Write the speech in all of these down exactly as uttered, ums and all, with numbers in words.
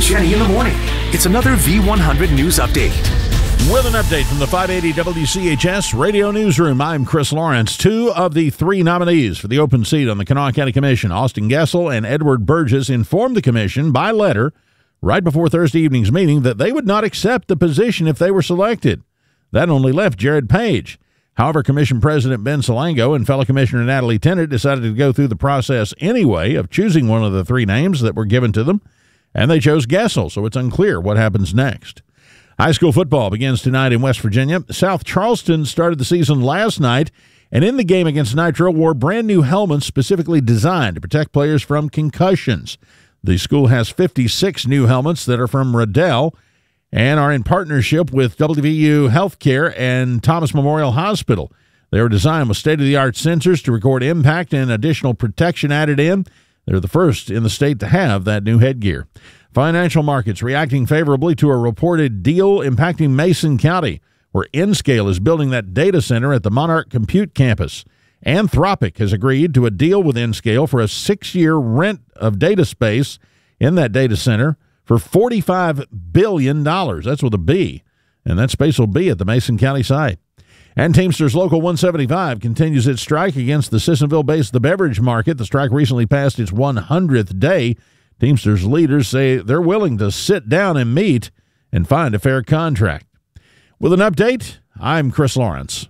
Jenny in the morning. It's another V one hundred News Update. With an update from the five eighty W C H S Radio Newsroom, I'm Chris Lawrence. Two of the three nominees for the open seat on the Kanawha County Commission, Austin Gessel and Edward Burgess, informed the commission by letter right before Thursday evening's meeting that they would not accept the position if they were selected. That only left Jared Page. However, Commission President Ben Salango and fellow Commissioner Natalie Tennant decided to go through the process anyway of choosing one of the three names that were given to them, and they chose Gessel, so it's unclear what happens next. High school football begins tonight in West Virginia. South Charleston started the season last night, and in the game against Nitro wore brand new helmets specifically designed to protect players from concussions. The school has fifty-six new helmets that are from Riddell and are in partnership with W V U Healthcare and Thomas Memorial Hospital. They were designed with state-of-the-art sensors to record impact and additional protection added in. They're the first in the state to have that new headgear. Financial markets reacting favorably to a reported deal impacting Mason County, where Nscale is building that data center at the Monarch Compute campus. Anthropic has agreed to a deal with Nscale for a six-year rent of data space in that data center for forty-five billion dollars. That's with a B, and that space will be at the Mason County site. And Teamsters Local one seventy-five continues its strike against the Sissonville-based The Beverage Market. The strike recently passed its one hundredth day. Teamsters leaders say they're willing to sit down and meet and find a fair contract. With an update, I'm Chris Lawrence.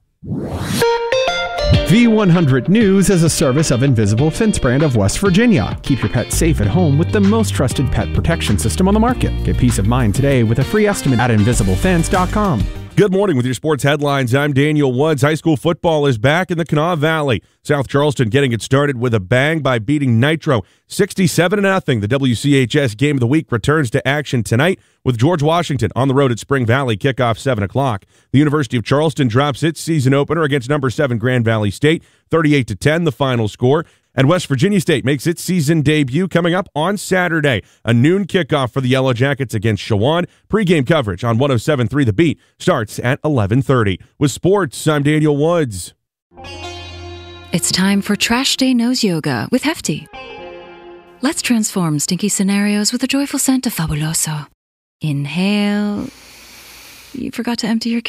V one hundred News is a service of Invisible Fence brand of West Virginia. Keep your pet safe at home with the most trusted pet protection system on the market. Get peace of mind today with a free estimate at invisible fence dot com. Good morning with your sports headlines. I'm Daniel Woods. High school football is back in the Kanawha Valley. South Charleston getting it started with a bang by beating Nitro sixty-seven to nothing. The W C H S Game of the Week returns to action tonight with George Washington on the road at Spring Valley. Kickoff seven o'clock. The University of Charleston drops its season opener against number seven Grand Valley State, thirty-eight to ten, the final score. And West Virginia State makes its season debut coming up on Saturday. A noon kickoff for the Yellow Jackets against Shawan. Pre-game coverage on one oh seven point three The Beat starts at eleven thirty. With sports, I'm Daniel Woods. It's time for Trash Day Nose Yoga with Hefty. Let's transform stinky scenarios with a joyful scent of Fabuloso. Inhale. You forgot to empty your